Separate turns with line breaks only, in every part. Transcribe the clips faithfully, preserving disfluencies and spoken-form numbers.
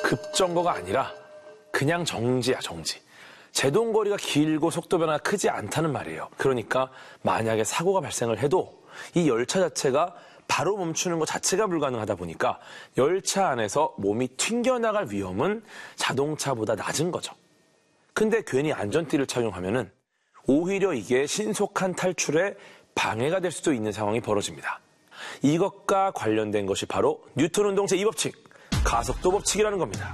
급정거가 아니라 그냥 정지야, 정지. 제동거리가 길고 속도 변화가 크지 않다는 말이에요. 그러니까 만약에 사고가 발생을 해도 이 열차 자체가 바로 멈추는 것 자체가 불가능하다 보니까 열차 안에서 몸이 튕겨나갈 위험은 자동차보다 낮은 거죠. 근데 괜히 안전띠를 착용하면은 오히려 이게 신속한 탈출에 방해가 될 수도 있는 상황이 벌어집니다. 이것과 관련된 것이 바로 뉴턴 운동 제이 법칙, 가속도 법칙이라는 겁니다.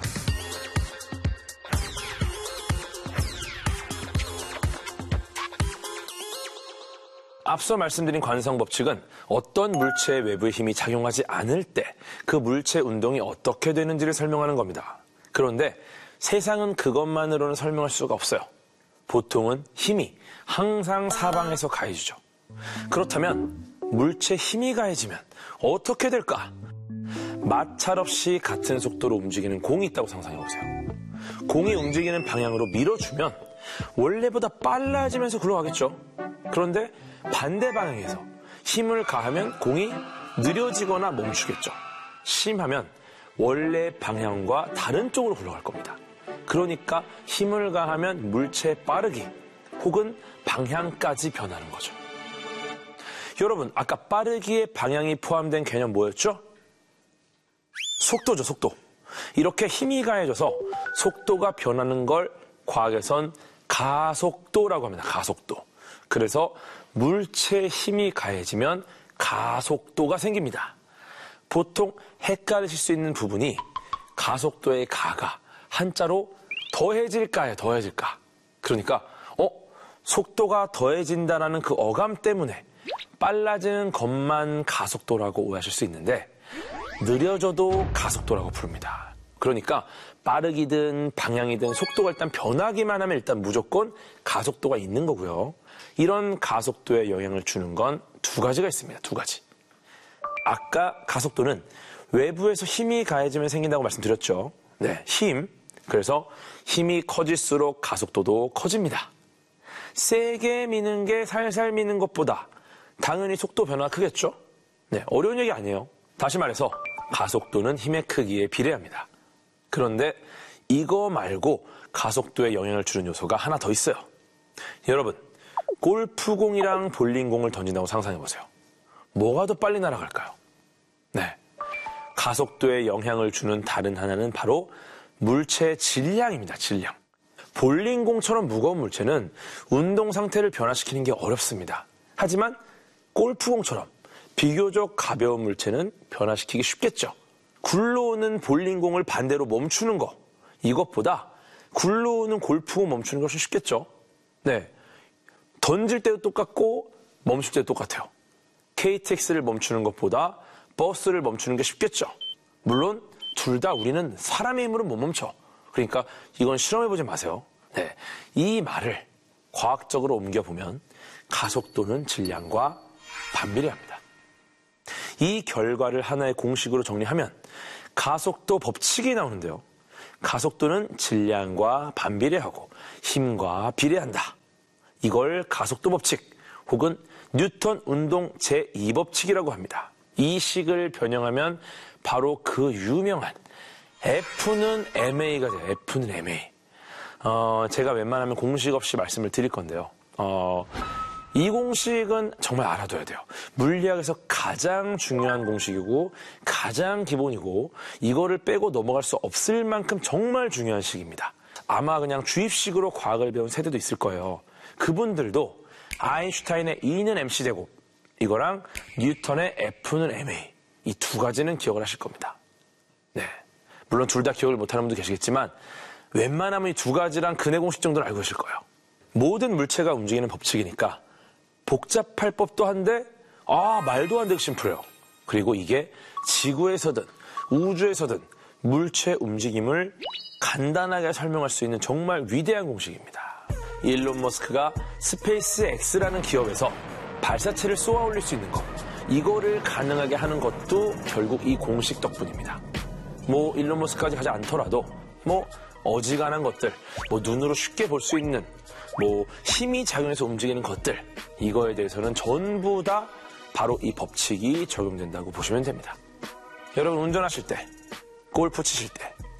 앞서 말씀드린 관성 법칙은 어떤 물체의 외부의 힘이 작용하지 않을 때 그 물체 운동이 어떻게 되는지를 설명하는 겁니다. 그런데 세상은 그것만으로는 설명할 수가 없어요. 보통은 힘이 항상 사방에서 가해지죠. 그렇다면 물체 힘이 가해지면 어떻게 될까? 마찰 없이 같은 속도로 움직이는 공이 있다고 상상해보세요. 공이 움직이는 방향으로 밀어주면 원래보다 빨라지면서 굴러가겠죠. 그런데 반대 방향에서 힘을 가하면 공이 느려지거나 멈추겠죠. 심하면 원래 방향과 다른 쪽으로 굴러갈 겁니다. 그러니까 힘을 가하면 물체의 빠르기 혹은 방향까지 변하는 거죠. 여러분, 아까 빠르기의 방향이 포함된 개념 뭐였죠? 속도죠, 속도. 이렇게 힘이 가해져서 속도가 변하는 걸 과학에선 가속도라고 합니다. 가속도. 그래서 물체의 힘이 가해지면 가속도가 생깁니다. 보통 헷갈리실 수 있는 부분이 가속도의 가가 한자로 더해질까요, 더해질까? 그러니까 어? 속도가 더해진다라는 그 어감 때문에 빨라지는 것만 가속도라고 오해하실 수 있는데 느려져도 가속도라고 부릅니다. 그러니까 빠르기든 방향이든 속도가 일단 변하기만 하면 일단 무조건 가속도가 있는 거고요. 이런 가속도에 영향을 주는 건 두 가지가 있습니다. 두 가지. 아까 가속도는 외부에서 힘이 가해지면 생긴다고 말씀드렸죠. 네, 힘. 그래서 힘이 커질수록 가속도도 커집니다. 세게 미는 게 살살 미는 것보다 당연히 속도 변화가 크겠죠? 네, 어려운 얘기 아니에요. 다시 말해서 가속도는 힘의 크기에 비례합니다. 그런데 이거 말고 가속도에 영향을 주는 요소가 하나 더 있어요. 여러분, 골프공이랑 볼링공을 던진다고 상상해보세요. 뭐가 더 빨리 날아갈까요? 네, 가속도에 영향을 주는 다른 하나는 바로 물체의 질량입니다. 질량. 볼링공처럼 무거운 물체는 운동 상태를 변화시키는 게 어렵습니다. 하지만 골프공처럼 비교적 가벼운 물체는 변화시키기 쉽겠죠. 굴러오는 볼링공을 반대로 멈추는 거, 이것보다 굴러오는 골프공 멈추는 것이 쉽겠죠. 네, 던질 때도 똑같고 멈출 때도 똑같아요. 케이티엑스를 멈추는 것보다 버스를 멈추는 게 쉽겠죠. 물론 둘 다 우리는 사람의 힘으로 못 멈춰. 그러니까 이건 실험해보지 마세요. 네, 이 말을 과학적으로 옮겨보면 가속도는 질량과 반비례합니다. 이 결과를 하나의 공식으로 정리하면 가속도 법칙이 나오는데요. 가속도는 질량과 반비례하고 힘과 비례한다. 이걸 가속도 법칙 혹은 뉴턴 운동 제이 법칙이라고 합니다. 이 식을 변형하면 바로 그 유명한 F는 엠에이가 돼요. F는 엠에이. 어, 제가 웬만하면 공식 없이 말씀을 드릴 건데요. 어, 이 공식은 정말 알아둬야 돼요. 물리학에서 가장 중요한 공식이고 가장 기본이고 이거를 빼고 넘어갈 수 없을 만큼 정말 중요한 식입니다. 아마 그냥 주입식으로 과학을 배운 세대도 있을 거예요. 그분들도 아인슈타인의 E는 엠씨제곱 이거랑 뉴턴의 F는 엠에이 이 두 가지는 기억을 하실 겁니다. 네, 물론 둘 다 기억을 못하는 분도 계시겠지만 웬만하면 이 두 가지랑 근해 공식 정도는 알고 계실 거예요. 모든 물체가 움직이는 법칙이니까 복잡할 법도 한데 아 말도 안 되게 심플해요. 그리고 이게 지구에서든 우주에서든 물체 움직임을 간단하게 설명할 수 있는 정말 위대한 공식입니다. 일론 머스크가 스페이스 X라는 기업에서 발사체를 쏘아 올릴 수 있는 것, 이거를 가능하게 하는 것도 결국 이 공식 덕분입니다. 뭐 일론 머스크까지 가지 않더라도 뭐 어지간한 것들, 뭐 눈으로 쉽게 볼 수 있는 뭐 힘이 작용해서 움직이는 것들, 이거에 대해서는 전부 다 바로 이 법칙이 적용된다고 보시면 됩니다. 여러분 운전하실 때, 골프 치실 때